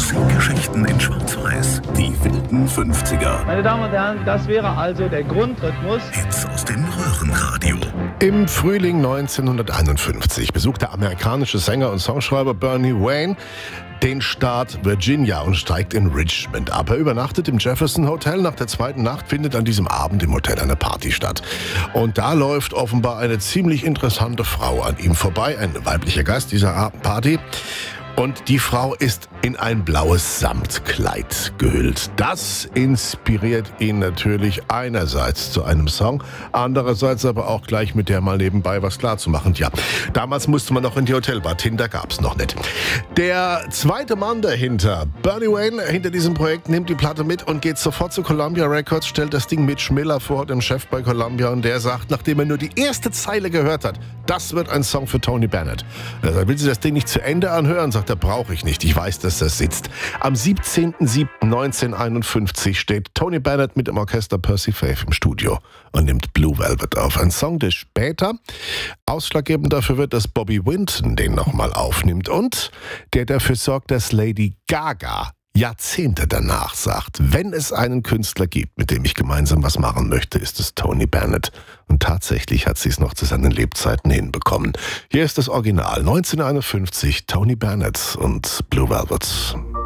Musikgeschichten in Schwarz-Weiß. Die wilden 50er. Meine Damen und Herren, das wäre also der Grundrhythmus. Hits aus dem Röhrenradio. Im Frühling 1951 besucht der amerikanische Sänger und Songschreiber Bernie Wayne den Staat Virginia und steigt in Richmond ab. Er übernachtet im Jefferson Hotel. Nach der zweiten Nacht findet an diesem Abend im Hotel eine Party statt. Und da läuft offenbar eine ziemlich interessante Frau an ihm vorbei, ein weiblicher Gast dieser Party. Und die Frau ist in ein blaues Samtkleid gehüllt. Das inspiriert ihn natürlich einerseits zu einem Song, andererseits aber auch gleich mit der mal nebenbei was klarzumachen. Ja, damals musste man noch in die Hotelbar, Tinder gab's noch nicht. Der zweite Mann dahinter, Bernie Wayne, hinter diesem Projekt, nimmt die Platte mit und geht sofort zu Columbia Records, stellt das Ding Mitch Miller vor, dem Chef bei Columbia, und der sagt, nachdem er nur die erste Zeile gehört hat, das wird ein Song für Tony Bennett. Er will sich das Ding nicht zu Ende anhören, sagt, da brauche ich nicht, ich weiß, dass das sitzt. Am 17.07.1951 steht Tony Bennett mit dem Orchester Percy Faith im Studio und nimmt Blue Velvet auf. Ein Song, der später ausschlaggebend dafür wird, dass Bobby Winton den nochmal aufnimmt und der dafür sorgt, dass Lady Gaga Jahrzehnte danach sagt, wenn es einen Künstler gibt, mit dem ich gemeinsam was machen möchte, ist es Tony Bennett. Und tatsächlich hat sie es noch zu seinen Lebzeiten hinbekommen. Hier ist das Original, 1951, Tony Bennett und Blue Velvet.